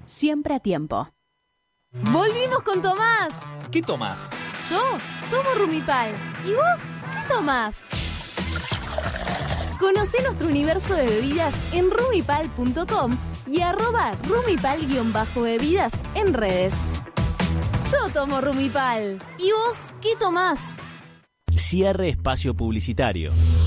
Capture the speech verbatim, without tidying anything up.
siempre a tiempo. ¡Volvimos con Tomás! ¿Qué tomás? Yo tomo Rumipal. ¿Y vos qué tomás? Conocé nuestro universo de bebidas en rumipal punto com y arroba rumipal-bebidas en redes. Yo tomo Rumipal. ¿Y vos qué tomás? Cierre espacio publicitario.